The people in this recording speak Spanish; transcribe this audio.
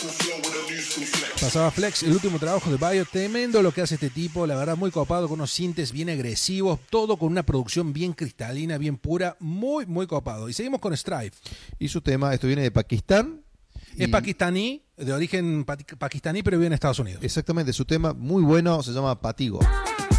Pasaba Flex, el último trabajo de Bayo, tremendo lo que hace este tipo, la verdad muy copado, con unos sintes bien agresivos, todo con una producción bien cristalina, bien pura, muy, muy copado. Y seguimos con Strife. Y su tema, esto viene de Pakistán. Es pakistaní, de origen pakistaní, pero vive en Estados Unidos. Exactamente, su tema muy bueno se llama Patigo.